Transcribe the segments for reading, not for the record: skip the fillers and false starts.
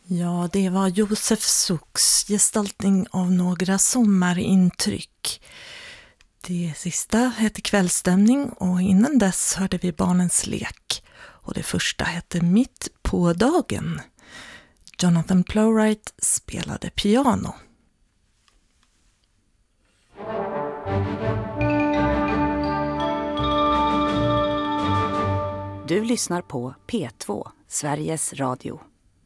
Ja, det var Josef Sukks gestaltning av några sommarintryck. Det sista hette Kvällsstämning och innan dess hörde vi Barnens lek. Och det första hette Mitt på dagen. Jonathan Plowright spelade piano. Du lyssnar på P2, Sveriges Radio.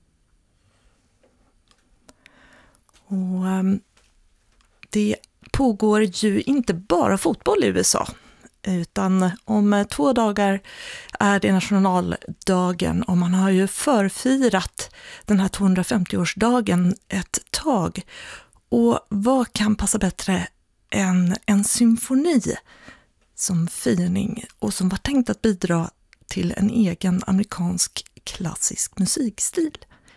Och det pågår ju inte bara fotboll i USA, utan om 2 dagar är det nationaldagen och man har ju förfirat den här 250-årsdagen ett tag. Och vad kan passa bättre än en symfoni som firning och som var tänkt att bidra till en egen amerikansk klassisk musikstil?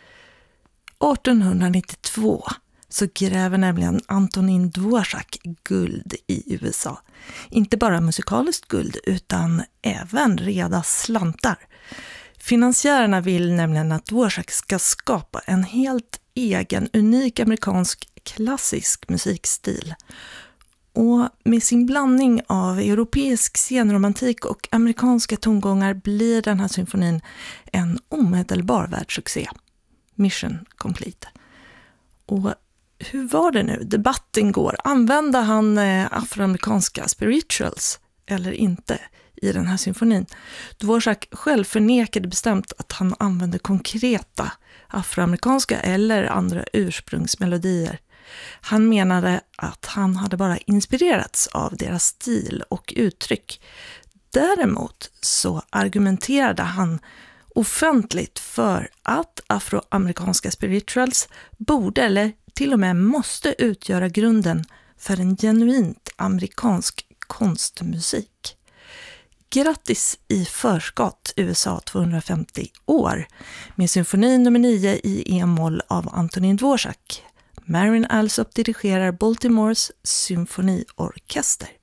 1892 så gräver nämligen Antonín Dvořák guld i USA. Inte bara musikaliskt guld utan även reda slantar. Finansiärerna vill nämligen att Dvořák ska skapa en helt egen, unik amerikansk klassisk musikstil. Och med sin blandning av europeisk scenromantik och amerikanska tongångar blir den här symfonin en omedelbar världssuccé. Mission complete. Och hur var det nu? Debatten går. Använde han afroamerikanska spirituals eller inte i den här symfonin? Dvořák själv förnekade bestämt att han använde konkreta afroamerikanska eller andra ursprungsmelodier. Han menade att han hade bara inspirerats av deras stil och uttryck. Däremot så argumenterade han offentligt för att afroamerikanska spirituals borde eller till och med måste utgöra grunden för en genuint amerikansk konstmusik. Grattis i förskott USA 250 år med symfoni nummer 9 i e-moll av Antonín Dvořák. Marin Alsop dirigerar Baltimores symfoniorkester.